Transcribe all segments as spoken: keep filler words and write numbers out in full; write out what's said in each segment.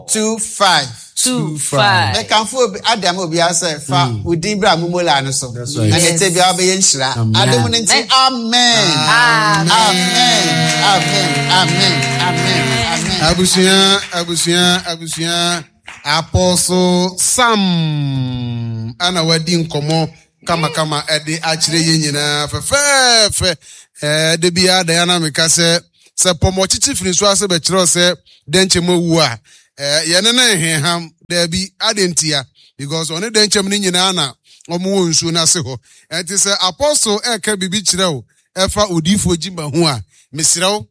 two five. Two five. Me can for Adam obi ase fa udin bra mumola no so. Na nete bia obe nshira. Adam nti amen. Amen. Amen. Amen. Amen. Amen. Abusia, abusia, abusia. Apostle Sam ana wadi nkomo kama kama ede akire ye nyina fefefe eh de bia da yana meka se se pomochichi firi so ase be kire se denche mowu a eh ye ne na eham da bi adentia because one denche m nyina na omo nsu na se ho enti se apostle e ka bibi kire o efa odifo jima ho a mesrew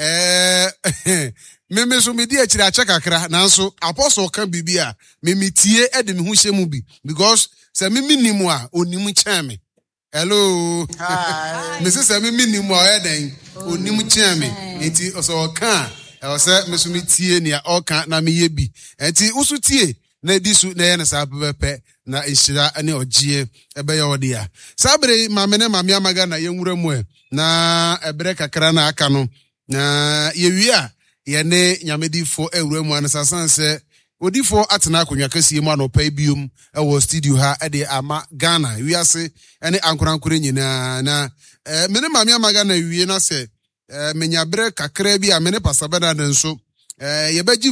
eh Meme so me di akire acha kakra nanso apostle kan bibia me metie e de me hu hyemu bi because se me minimu a onimu kyan me. Hello. Hi. Me se me minimu a eden onimu kyan me. Enti so kan e se me so metie ne a okan na me ye bi. Enti usu tie na di su na ye na sa pepe na ehira ne ogie e be ye ode a. Sabre mame ne mame amaga na ye nwura mu e na ebre kakra na aka no na ye wi a yene nyamedifo ewuremu anasasan se odifo atena akonwa kase mu anopa biom ewo studio ha ede ama Ghana wiase ene ankorankore nyina na eh mene mame amaga na wie na se eh menyabre kakra bi amene pasabada nso eh yebegi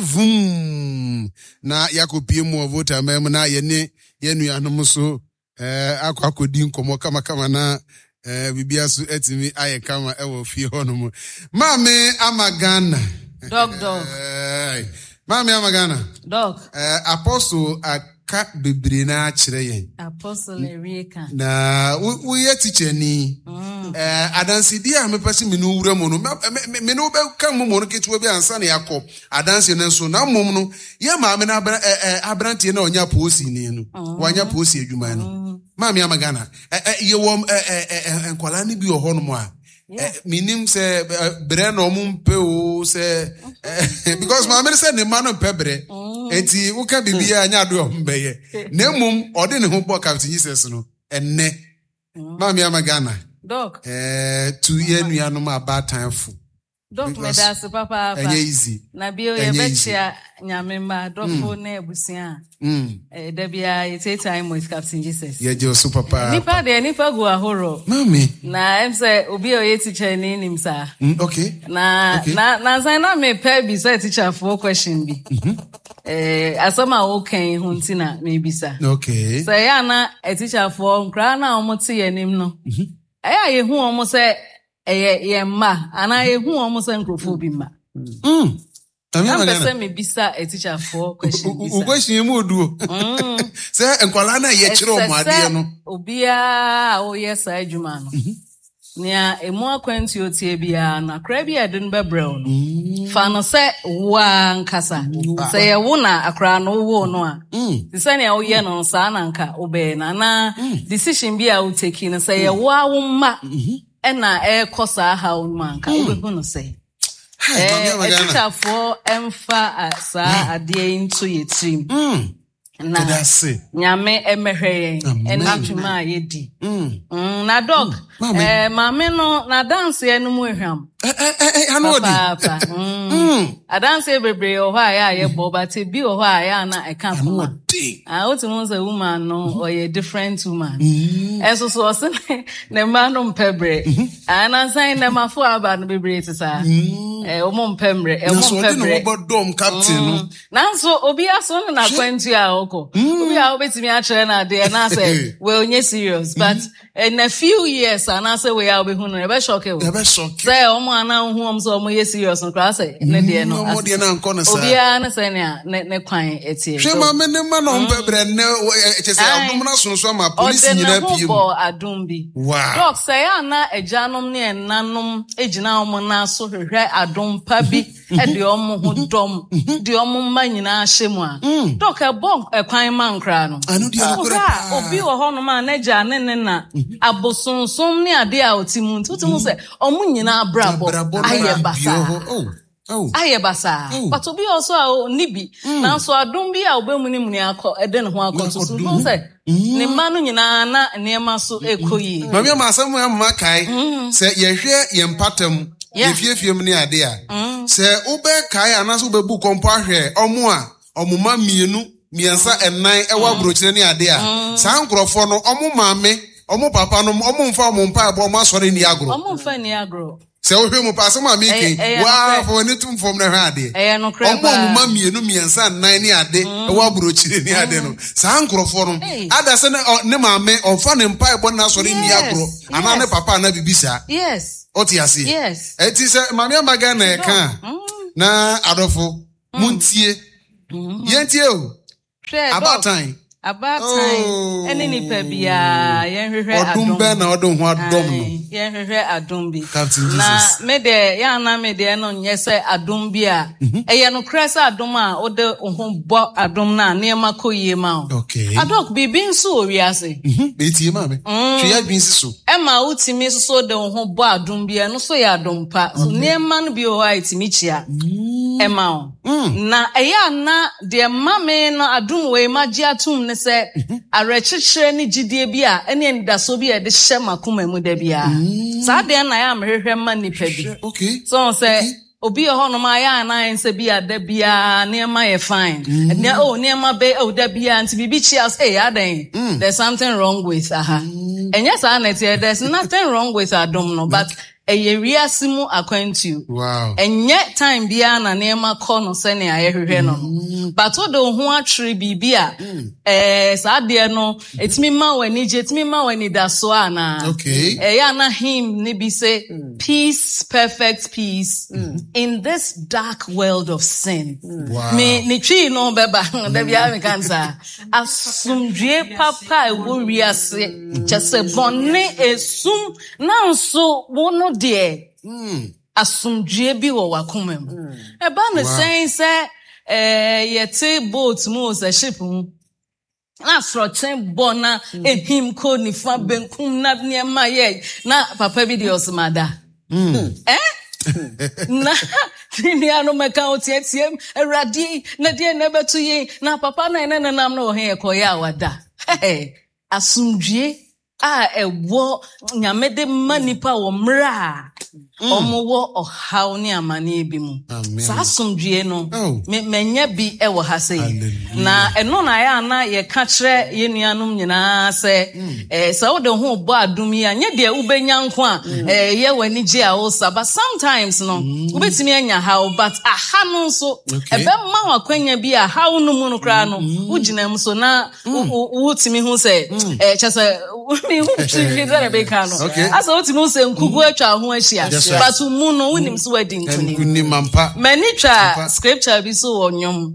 vum na yakopie mu vota mem na yene yenuanom so eh akwakodin komo kama kama na eh bibia so etimi aye kama ewo fie hono mame amagana Dog, dog. Uh, Mami amagana. Dog. Uh, Apostle aka bebre na kire yen. Apostle Erieka. Na wo ye teacher ni. Eh adansi di a me pese me no wura mu no. Me no be kan mu no ketu bi ansa na yakọ. Adansi na so na mom no. Ye ma me na abrantie na onya posi ni no. Wanya posi adwuma no. Mami amagana. Eh ye wo eh enkwala ni bi oho no mu a. Yeah. Minim se bre no mumpe o se because my man said the man on pebre enti wo ka bibia anya do mbeye na mum ode ne ho bo Captain Jesus no enne ma me amagana dog eh two year nuanom about time fu dog me da so papa papa easy na bio ye bechia nyamema dofo na ebusia mm eh da bia it take time with Captain Jesus ye je so papa nipa de nipa go ahoro mami na em say obi o ye teacher ni nim sa okay na okay. na na say na me pay bi say teacher for question bi mm-hmm. eh asama wo kan hu ntina me bisa okay say ya na a teacher for nkra na omote ye nim no mhm aya ye hu omo say eye ye ma ana ye hu omo say nkrofo bi ma mm I'm person me bisa a teacher for question bisa. U question mu oduo. Mm. Say enkwala na ye kire o ade no. Obia o yes adwuma no. Nia emu akwanti otie bia na kra bia de no bebrel no. Fa no say wa nkasa. Say ye wo na akra no wo no a. Ti say na wo ye no sa na nka obe na na decision bia o take no say ye wo awo ma. E na e kosa ha wo ma nka obe no say. Eh, teacher for emfa sa ade into yetrim. Mm. Na nyame emehwe enatuma yedi. Mm. Na dog. Eh mame no na dance enu mu ehwam. Eh eh eh anodi. Papa. Mm. A dance bebre o ha ya ye bo but bi o ha ya na e kan fuma. Ah what you say woman no or a different woman. Eso so so ne man no pebre. Ana sign na mafo aba no bebre tisa. Eh o mo pembre, e mo pebre. No dom captain no. Nanso obi aso na kwantu a oko. Obi a obetimi a kire na de na say we onye serious but in a few years ana say we a obi hu no e be shock e. E be shock. Say o mo ana hu om so mo ye serious no class e ne de no. Mo de na nko no sa. Obi a na say ne ne kwan etie. Hwe ma me ne ma no mpebre ne e se adum na so so ma police nyina piem. Bo adum bi. Wow. Doc say ana ejanom ne enanom ejina om na so hwehwe adum pa bi e de om ho dom de om ma nyina hyemu a. Doc e bon e kwan man kra no. Anu de akora. Obi wo ho no ma na ja ne ne na abosonsom ne ade a otimu ntutu se omu nyina brabo aye basa. Oh. Oh. Aye basa. But obi also a nibi. Na so adom bi a obemu ni muni akọ ede ne ho akọ so no se ne manu nyina na niema so ekoyi. Mami amasam amma kai se ye hwe ye mpatam ye fiefiem ni ade a se ube kai anaso bebu kompo ahwe omo a omuma mienu miensa enan ewa brochire ni ade a saa nkrofo no omo maame omo papa no omo mfa omo mpa abo omo asore ni agro omo mfa ni agro se wo hwe mo passe ma miki wa fo ni tum fom na hwe ade omo omuma mienu miensa nan ni ade ewa brochire ni ade no saa nkrofo no ada se ne maame onfa ne mpa abo na asore ni agro ana ne papa na bibisa yes oti ase yes eti se maame ambaga na eka na adofo muntie yentie o about time about time eni nipa bia yen hwehwe adom odum be na odum ho adom no yen hwehwe adom bi na me de ya na me de no nye se adom bi a eye no kresa adom a ode ho bo adom na na ma koyie ma okay adok bi bi nso oriase be tie ma me twa adwinsi so e ma utimi so de ho bo adom bi no so ya adom pa so na ma no bi o ha itimi chia e ma na eya na de ma me no adom we magi atum ne se arechichire ni gidie bi a ene ndaso bi e de hye makoma mu da bia sa de na ya mhwehwe ma nipa bi okay so se obi ho no ma ya na ense bi a da bia ne ma ye fine ne oh ne ma be oh da bia nti bibi chi as eh adan there's something wrong with aha enya sa na tie there's nothing wrong with adom no but eye riasimu akwantu wow enye time bia na ne ma kọ no se ne ayehwehwe no but o do ho atwere bibia eh sa de no etimi ma wani je etimi ma wani da so ana okay eh ya na him ne bi say peace perfect peace in this dark world of sin wow me ni twi no beba da bia me kansa asumdue papa e wo riase chese bonne esum na nso wo no de asumdue bi wo wakoma mu e ba no sen se eh yete boat mu se ship mu na srochen bona ehim ko ni fa benkum na ne ma ye na papa bi de osmada eh na tinia no meka otietie awradi na de na betu yi na papa na ene nam na wo he ekoya awada eh asumdue a ewo nyamede manipa wo mra omowo ohaw ni amane bi mu sa asumdue no menya bi ewo ha sei na eno na ya na ye ka kire ye nuanum nyina se eh sa wo de ho bo adum ya nye de ubenya nko a eh ye wani je a wo sa but sometimes no ubetimi anya how but aha no so ebe ma wakwanya bi a how no mu no kra no ugina mu so na wutimi hu se eh chese mi hu chiri da be ka no asa wutimi hu se nkugu atwa ho ahia but mu no unim so wedding kuni kuni mampa many tra scripture bi so onyom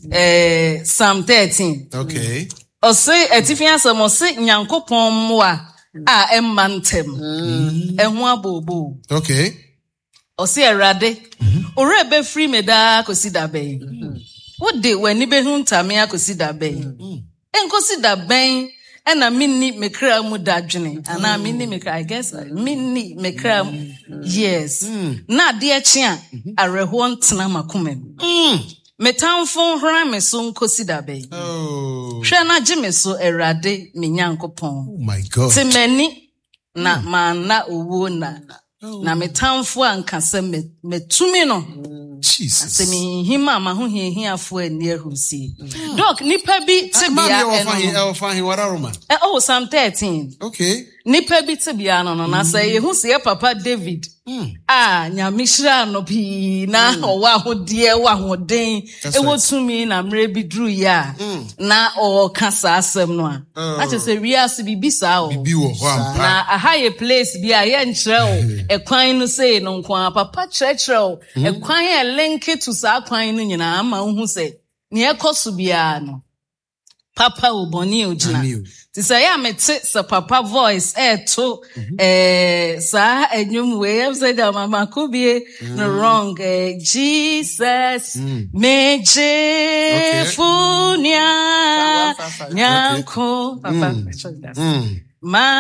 eh Psalm thirteen okay o say etifia sam o say nyankopon moa a emmantem ehu abobo okay o say erade ore be free me da kosida ben wo de wani be hu ntame akosida ben enkosida ben ena minni mekra mu dadwene ana minni mekra I guess minni mekra yes na de echi a areho ntena makoma mm metamfo hra me so nkosida be oh hwe na gye me so erade me nyankopon oh my god temani na mana owo na na metamfo ankasa metumi no Jesus semi hima ma ho hiahiafo ani ahusi doc nipa bi tibia eno fahin wararoma eh oh Psalm thirteen okay nipa bi tibia no no na say ye hu se papa David ah nyamishira no pi na owa hodie wa hoden e wotumi na mre bi dru ya na o kasa asem no a ache se wiase bibisa o bibi wo ho ampa na a high place bi a ye nkyerɛ o ekwan no say no nkwa papa kyerɛkyerɛ o ekwan e link to sa kwan no nyina ama hu se ne ekoso bia no papa oboni ogina ti say ya mete se papa voice eh to eh sa enyum we have said mama kubie no wrong eh, Jesus meje funia nyanko papa ma